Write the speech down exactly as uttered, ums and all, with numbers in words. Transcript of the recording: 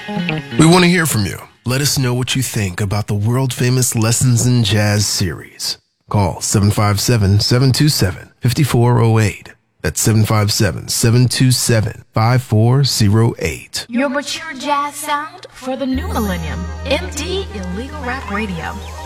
We want to hear from you. Let us know what you think about the world-famous Lessons in Jazz series. Call seven five seven, seven two seven, five four zero eight. That's seven five seven, seven two seven, five four zero eight. Your mature jazz sound for the new millennium. M D Illegal Rap Radio.